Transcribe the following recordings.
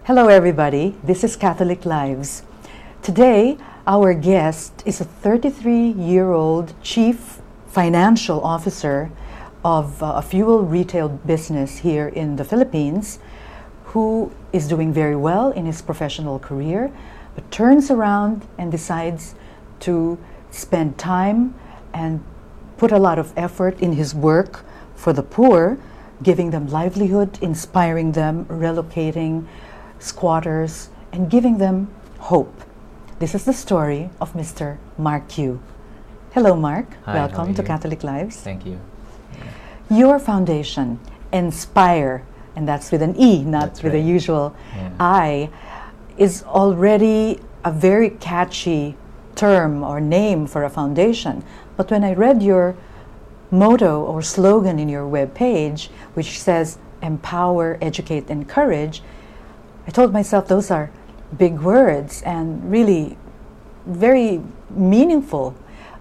Hello everybody, this is Catholic Lives. Today, our guest is a 33-year-old chief financial officer of a fuel retail business here in the Philippines who is doing very well in his professional career, but turns around and decides to spend time and put a lot of effort in his work for the poor, giving them livelihood, inspiring them, relocating squatters, and giving them hope. This is the story of Mr. Mark Yu. Hello, Mark. Hi, welcome to Catholic Lives. Thank you. Your foundation, Inspire, and that's with an E, not That's with right. the usual Yeah. I, is already a very catchy term or name for a foundation. But when I read your motto or slogan in your webpage, which says empower, educate, encourage, I told myself those are big words and really very meaningful.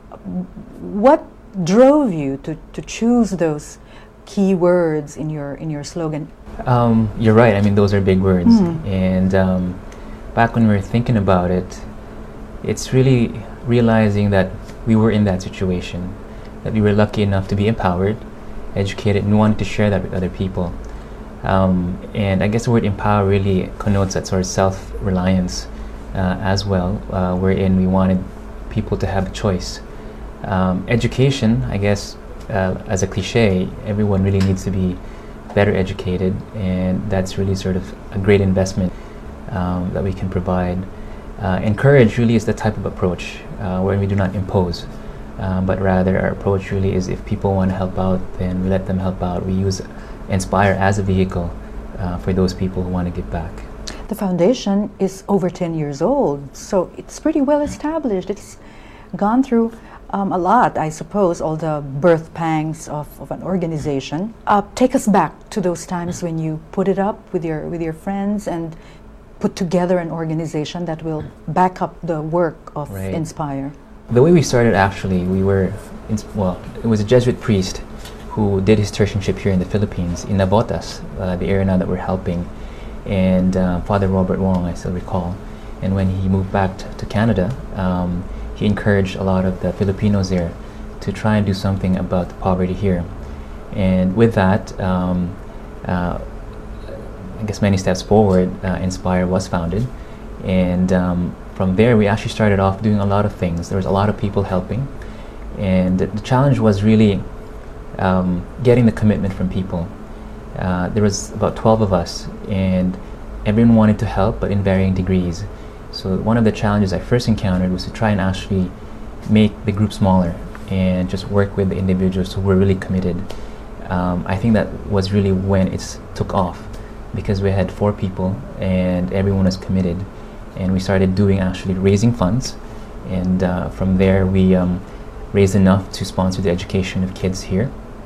What drove you to choose those key words in your slogan? You're right. I mean, those are big words. And back when we were thinking about it, it's really realizing that we were in that situation, that we were lucky enough to be empowered, educated, and wanted to share that with other people. And I guess the word empower really connotes that sort of self-reliance as well, wherein we wanted people to have a choice. Education, I guess, as a cliche, everyone really needs to be better educated, and that's really sort of a great investment that we can provide. Encourage really is the type of approach where we do not impose, but rather our approach really is if people want to help out, then we let them help out. We use Inspire as a vehicle for those people who want to give back. The foundation is over 10 years old, so it's pretty well established. It's gone through a lot, I suppose, all the birth pangs of an organization. Take us back to those times when you put it up with your friends and put together an organization that will back up the work of Right. Inspire. The way we started, actually, it was a Jesuit priest who did his tertianship here in the Philippines, in Navotas, the area now that we're helping, and Father Robert Wong, I still recall. And when he moved back to Canada, he encouraged a lot of the Filipinos there to try and do something about the poverty here. And with that, I guess many steps forward, Inspire was founded. And from there, we actually started off doing a lot of things. There was a lot of people helping. And the challenge was really getting the commitment from people. There was about 12 of us, and everyone wanted to help, but in varying degrees. So one of the challenges I first encountered was to try and actually make the group smaller and just work with the individuals who were really committed. I think that was really when it took off, because we had 4 people and everyone was committed, and we started raising funds, and from there we raised enough to sponsor the education of kids here.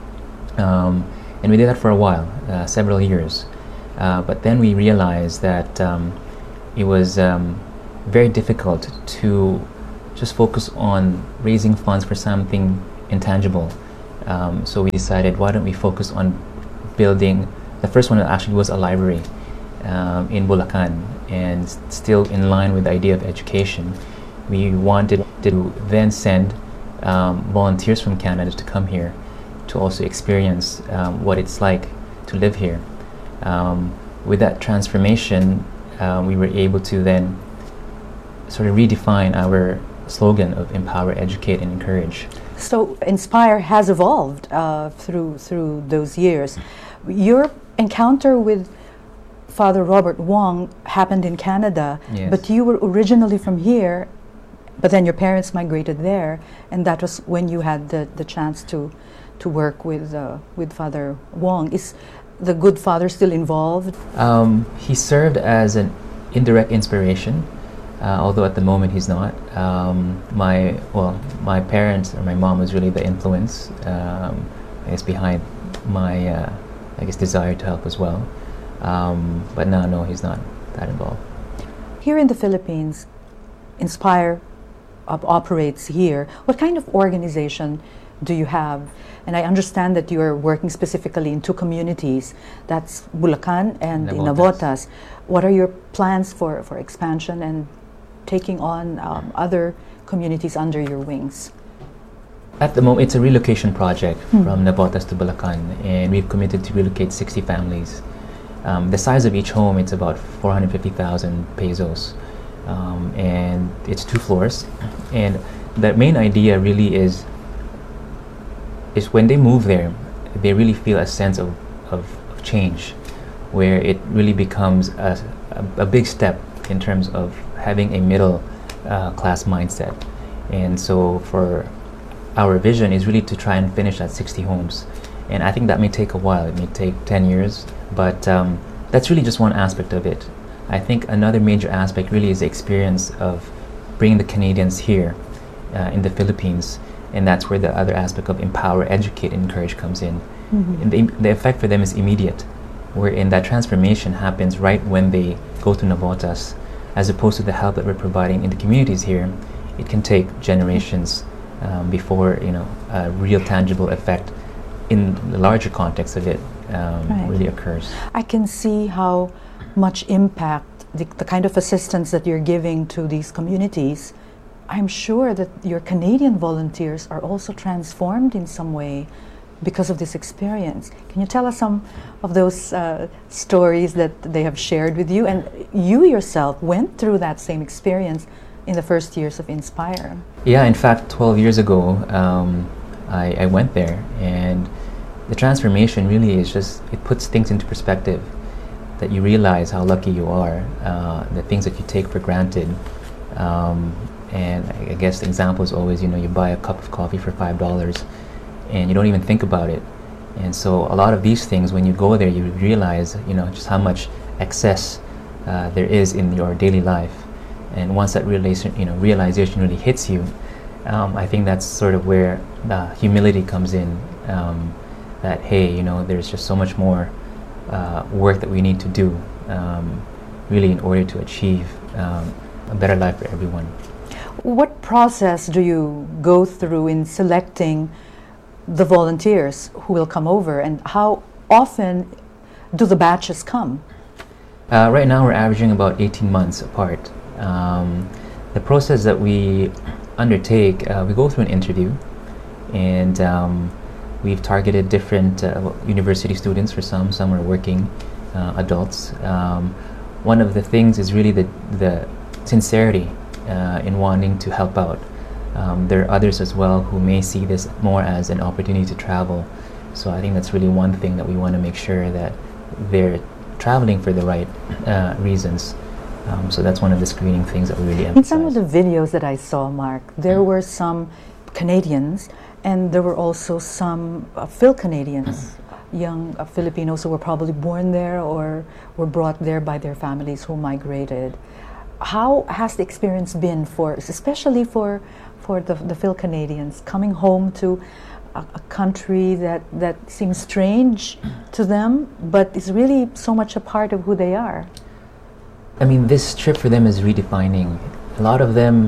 And we did that for a while, several years. But then we realized that it was very difficult to just focus on raising funds for something intangible. So we decided, why don't we focus on building, the first one actually was a library in Bulacan, and still in line with the idea of education. We wanted to then send volunteers from Canada to come here to also experience what it's like to live here. With that transformation, we were able to then sort of redefine our slogan of empower, educate, and encourage. So Inspire has evolved through those years. Your encounter with Father Robert Wong happened in Canada, Yes. but you were originally from here, but then your parents migrated there, and that was when you had the chance to work with Father Wong. Is the Good Father still involved? He served as an indirect inspiration, although at the moment he's not. My parents, or my mom, was really the influence, I guess, behind my desire to help as well. But no, he's not that involved. Here in the Philippines, Inspire operates here. What kind of organization do you have? And I understand that you are working specifically in two communities. That's Bulacan and in Navotas. What are your plans for expansion and taking on other communities under your wings? At the moment, it's a relocation project from Navotas to Bulacan, and we've committed to relocate 60 families. The size of each home, it's about 450,000 pesos, and it's 2 floors. And the main idea really is when they move there, they really feel a sense of change, where it really becomes a big step in terms of having a middle class mindset. And so for our vision is really to try and finish at 60 homes. And I think that may take a while. It may take 10 years, but that's really just one aspect of it. I think another major aspect really is the experience of bringing the Canadians here in the Philippines, and that's where the other aspect of empower, educate, and encourage comes in. And the effect for them is immediate, wherein that transformation happens right when they go to Navotas, as opposed to the help that we're providing in the communities here. It can take generations before a real tangible effect in the larger context of it really occurs. I can see how much impact the kind of assistance that you're giving to these communities. I'm sure that your Canadian volunteers are also transformed in some way because of this experience. Can you tell us some of those stories that they have shared with you? And you yourself went through that same experience in the first years of Inspire. Yeah, in fact, 12 years ago, I went there, and the transformation really is just, it puts things into perspective, that you realize how lucky you are, the things that you take for granted. And I guess the example is always, you buy a cup of coffee for $5 and you don't even think about it. And so a lot of these things, when you go there, you realize, just how much excess there is in your daily life. And once that realization really hits you, I think that's sort of where the humility comes in, that, hey, there's just so much more work that we need to do, really, in order to achieve a better life for everyone. What process do you go through in selecting the volunteers who will come over, and how often do the batches come? Right now we're averaging about 18 months apart. The process that we undertake, we go through an interview, and we've targeted different university students. For some are working adults. One of the things is really the sincerity in wanting to help out. There are others as well who may see this more as an opportunity to travel. So I think that's really one thing that we want to make sure that they're traveling for the right reasons. So that's one of the screening things that we really emphasize. In some of the videos that I saw, Mark, there were some Canadians, and there were also some Phil-Canadians, young Filipinos who were probably born there or were brought there by their families who migrated. How has the experience been especially for the Phil-Canadians coming home to a country that seems strange to them, but is really so much a part of who they are? I mean, this trip for them is redefining. A lot of them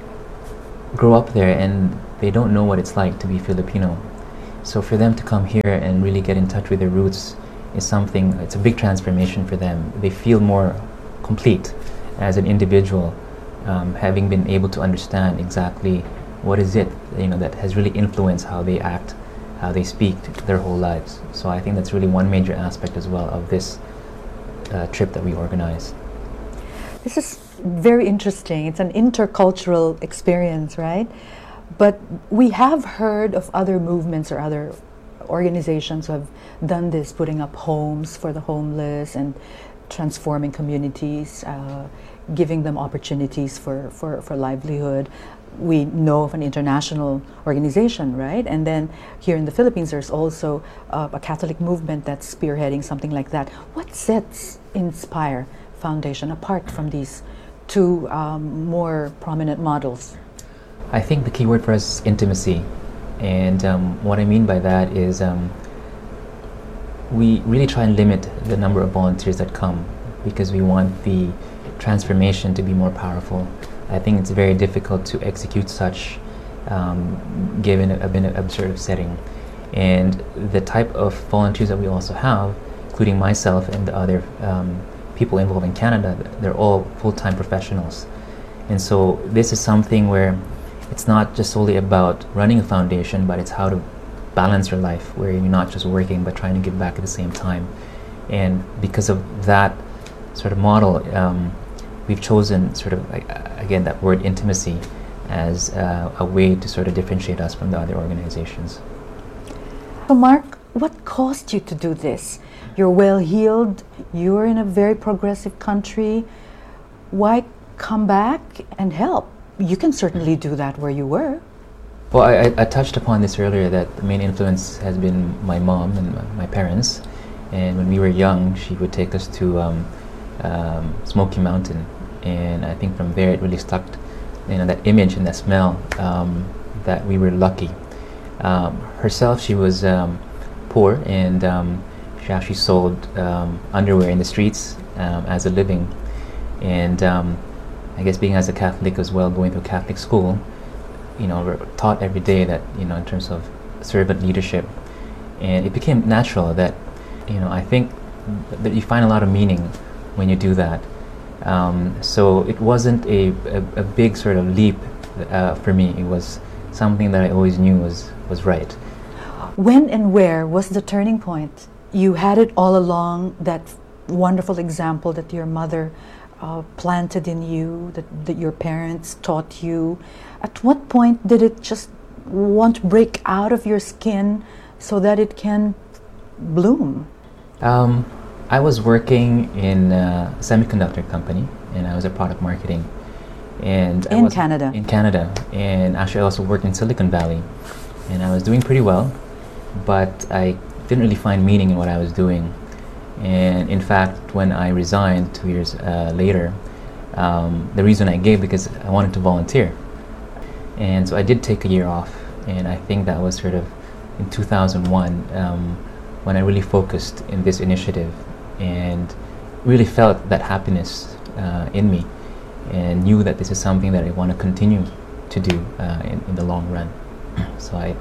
grow up there and they don't know what it's like to be Filipino. So for them to come here and really get in touch with their roots is it's a big transformation for them. They feel more complete as an individual, having been able to understand exactly what is it, that has really influenced how they act, how they speak their whole lives. So I think that's really one major aspect as well of this trip that we organize. This is very interesting. It's an intercultural experience, right? But we have heard of other movements or other organizations who have done this, putting up homes for the homeless and transforming communities, giving them opportunities for livelihood. We know of an international organization, right? And then here in the Philippines, there's also a Catholic movement that's spearheading something like that. What sets Inspire Foundation apart from these two more prominent models? I think the key word for us is intimacy. And what I mean by that is we really try and limit the number of volunteers that come, because we want the transformation to be more powerful. I think it's very difficult to execute such given an observed setting. And the type of volunteers that we also have, including myself and the other people involved in Canada, they're all full-time professionals. And so this is something where it's not just solely about running a foundation, but it's how to balance your life, where you're not just working but trying to give back at the same time. And because of that sort of model, we've chosen sort of, again, that word intimacy as a way to sort of differentiate us from the other organizations. So Mark, what caused you to do this? You're well-heeled, you're in a very progressive country. Why come back and help? You can certainly do that where you were. Well, I touched upon this earlier, that the main influence has been my mom and my parents. And when we were young, she would take us to Smoky Mountain. And I think from there it really stuck, that image and that smell, that we were lucky. Herself, she was poor, and she actually sold underwear in the streets as a living. And I guess being as a Catholic as well, going to a Catholic school, we're taught every day that, in terms of servant leadership. And it became natural that, I think that you find a lot of meaning when you do that. So it wasn't a big sort of leap for me. It was something that I always knew was right. When and where was the turning point? You had it all along, that wonderful example that your mother planted in you, that your parents taught you. At what point did it just want to break out of your skin so that it can bloom? I was working in a semiconductor company, and I was a product marketing. And in Canada? In Canada. And actually I also worked in Silicon Valley. And I was doing pretty well, but I didn't really find meaning in what I was doing. And in fact, when I resigned 2 years later, the reason I gave, because I wanted to volunteer. And so I did take a year off, and I think that was sort of in 2001 when I really focused in this initiative and really felt that happiness in me, and knew that this is something that I want to continue to do in the long run. So I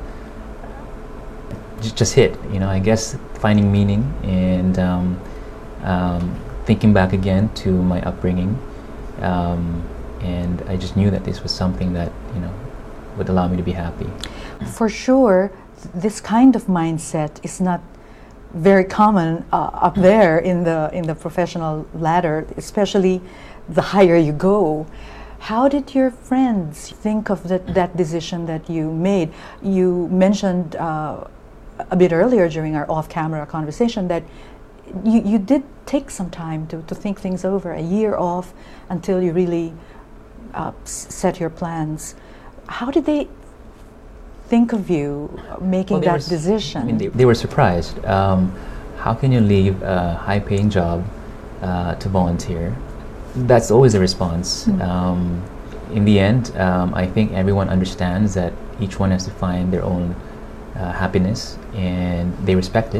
just hit, I guess, finding meaning and thinking back again to my upbringing, and I just knew that this was something that would allow me to be happy. For sure, this kind of mindset is not very common up there in the professional ladder, especially the higher you go. How did your friends think of that decision that you made? You mentioned a bit earlier during our off-camera conversation that you did take some time to think things over, a year off until you really set your plans. How did they think of you making that decision? I mean, they were surprised. How can you leave a high-paying job to volunteer? That's always a response. In the end, I think everyone understands that each one has to find their own happiness, and they respect it.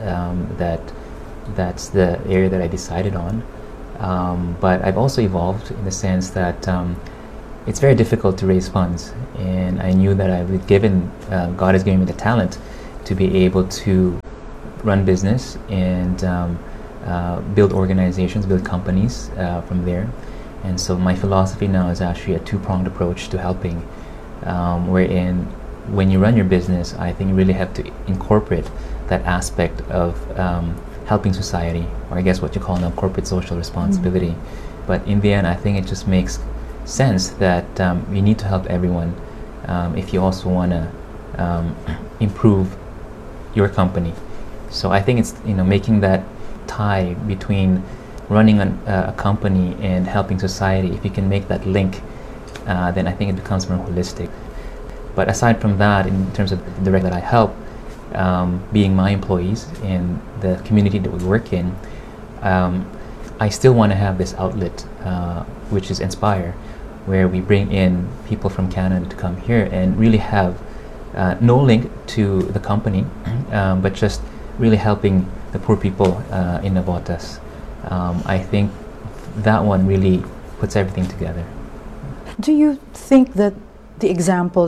That's the area that I decided on. But I've also evolved in the sense that it's very difficult to raise funds, and I knew that God has given me the talent to be able to run business and build organizations, build companies from there. And so my philosophy now is actually a two-pronged approach to helping, wherein when you run your business, I think you really have to incorporate that aspect of helping society, or I guess what you call now corporate social responsibility. But in the end, I think it just makes sense that you need to help everyone if you also want to improve your company. So I think it's making that tie between running a company and helping society. If you can make that link, then I think it becomes more holistic. But aside from that, in terms of the direct that I help, being my employees and the community that we work in, I still want to have this outlet, which is Inspire, where we bring in people from Canada to come here and really have no link to the company, but just really helping the poor people in Navotas. I think that one really puts everything together. Do you think that the example that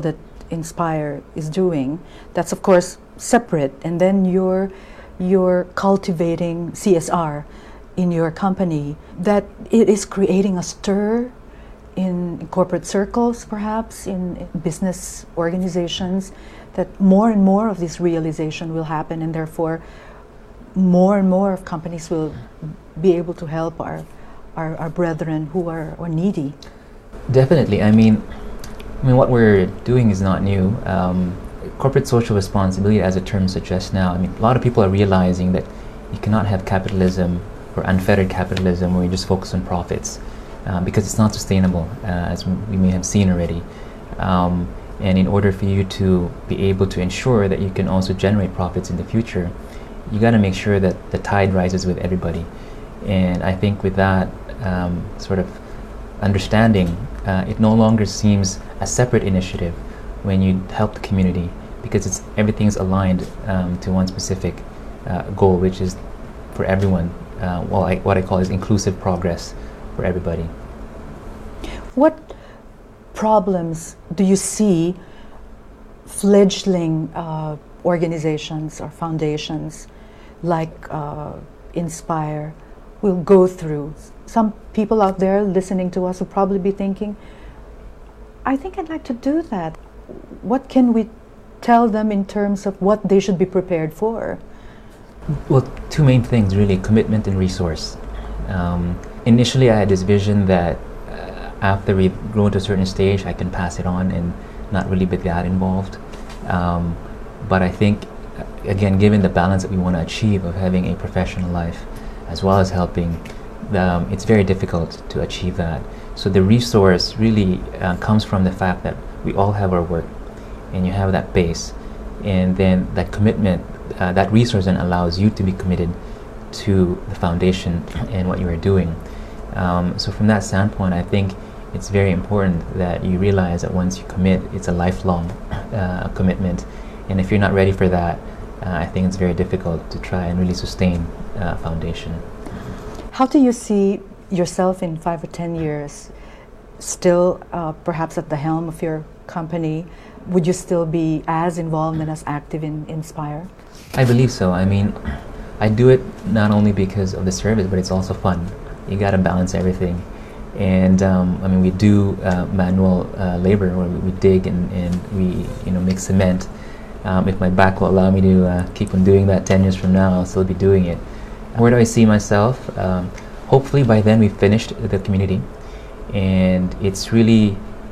Inspire is doing, that's of course separate, and then you're cultivating CSR in your company, that it is creating a stir in corporate circles, perhaps in business organizations, that more and more of this realization will happen, and therefore more and more of companies will be able to help our brethren who are needy. Definitely. I mean, what we're doing is not new. Corporate social responsibility, as the term suggests now, I mean, a lot of people are realizing that you cannot have capitalism or unfettered capitalism where you just focus on profits, because it's not sustainable, as we may have seen already. And in order for you to be able to ensure that you can also generate profits in the future, you got to make sure that the tide rises with everybody. And I think with that sort of understanding, it no longer seems a separate initiative when you help the community, because everything's aligned to one specific goal, which is for everyone. What I call is inclusive progress for everybody. What problems do you see fledgling organizations or foundations like Inspire will go through? Some people out there listening to us will probably be thinking, I think I'd like to do that. What can we tell them in terms of what they should be prepared for? Well, two main things really: commitment and resource. Initially, I had this vision that after we've grown to a certain stage, I can pass it on and not really be that involved. But I think, again, given the balance that we want to achieve of having a professional life as well as helping, it's very difficult to achieve that. So the resource really comes from the fact that we all have our work, and you have that base, and then that commitment, that resource then allows you to be committed to the foundation and what you are doing. So from that standpoint, I think it's very important that you realize that once you commit, it's a lifelong commitment, and if you're not ready for that, I think it's very difficult to try and really sustain a foundation. How do you see yourself in 5 or 10 years? Still perhaps at the helm of your company? Would you still be as involved and as active in Inspire? I believe so. I mean, I do it not only because of the service, but it's also fun. You got to balance everything. And I mean, we do manual labor where we dig and we make cement. If my back will allow me to keep on doing that 10 years from now, I'll still be doing it. Where do I see myself? Hopefully by then we've finished the community, and it's really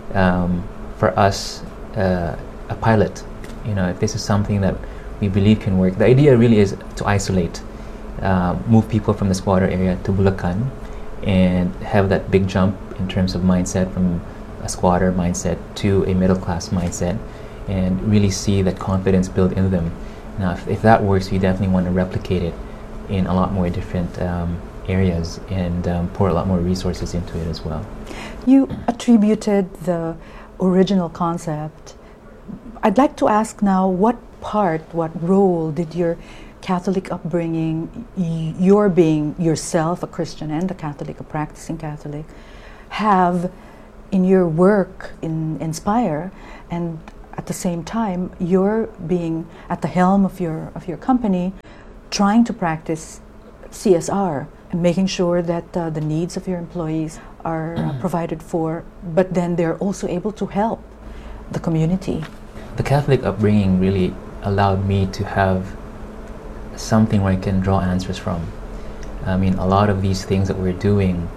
for us a pilot. If this is something that we believe can work. The idea really is to isolate, move people from the squatter area to Bulacan, and have that big jump in terms of mindset from a squatter mindset to a middle class mindset, and really see that confidence build in them. Now, if that works, we definitely want to replicate it in a lot more different areas, and pour a lot more resources into it as well. You attributed the original concept. I'd like to ask now, what role did your Catholic upbringing, your being yourself a Christian and a Catholic, a practicing Catholic, have in your work in Inspire, and at the same time, your being at the helm of your company, trying to practice CSR and making sure that the needs of your employees are provided for, but then they're also able to help the community? The Catholic upbringing really allowed me to have something where I can draw answers from. I mean, a lot of these things that we're doing,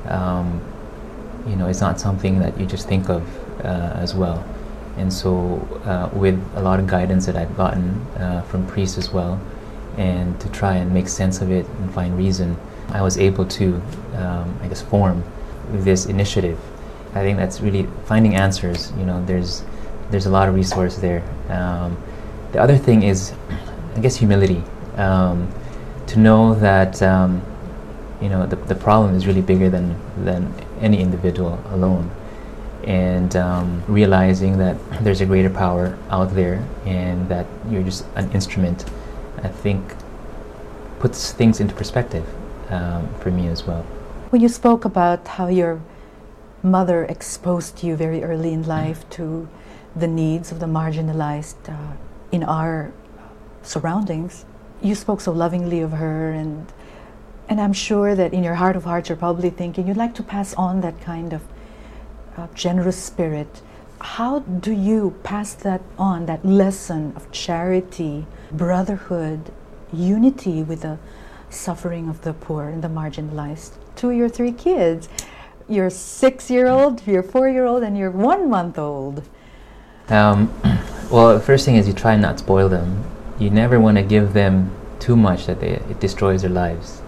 it's not something that you just think of as well. And so with a lot of guidance that I've gotten from priests as well, and to try and make sense of it and find reason, I was able to, form this initiative. I think that's really finding answers. There's a lot of resource there. The other thing is, I guess, humility. To know that the problem is really bigger than any individual alone, and realizing that there's a greater power out there, and that you're just an instrument, I think puts things into perspective for me as well. When you spoke about how your mother exposed you very early in life to the needs of the marginalized in our surroundings. You spoke so lovingly of her, and I'm sure that in your heart of hearts you're probably thinking you'd like to pass on that kind of generous spirit. How do you pass that on, that lesson of charity, brotherhood, unity with the suffering of the poor and the marginalized to your 3 kids? Your 6-year-old, your 4-year-old, and your 1-month-old. Well, the first thing is you try not to spoil them. You never want to give them too much that it destroys their lives.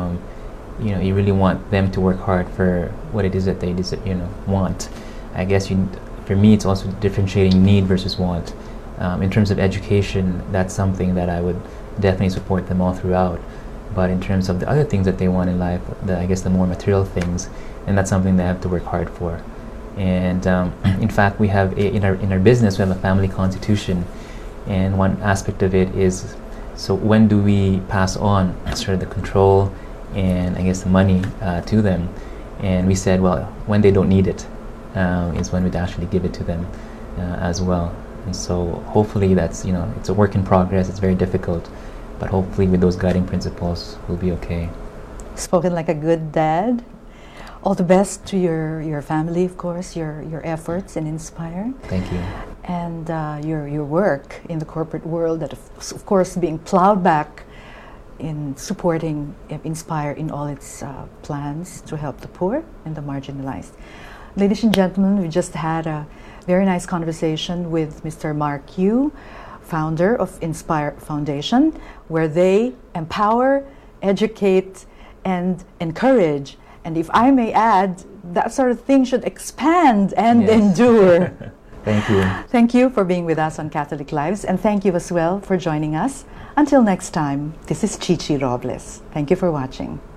You really want them to work hard for what it is that they want. I guess for me, it's also differentiating need versus want. In terms of education, that's something that I would definitely support them all throughout. But in terms of the other things that they want in life, I guess the more material things, and that's something they have to work hard for. And in fact, we have in our business, we have a family constitution, and one aspect of it is, so when do we pass on sort of the control and I guess the money to them? And we said, well, when they don't need it is when we'd actually give it to them as well. And so hopefully that's, it's a work in progress. It's very difficult, but hopefully with those guiding principles, we'll be okay. Spoken like a good dad. All the best to your family, of course, your efforts in Inspire. Thank you. And your work in the corporate world, that of course being plowed back in supporting Inspire in all its plans to help the poor and the marginalized. Ladies and gentlemen, we just had a very nice conversation with Mr. Mark Yu, founder of Inspire Foundation, where they empower, educate, and encourage. And if I may add, that sort of thing should expand and endure. Thank you. Thank you for being with us on Catholic Lives, and thank you as well for joining us. Until next time, this is Chichi Robles. Thank you for watching.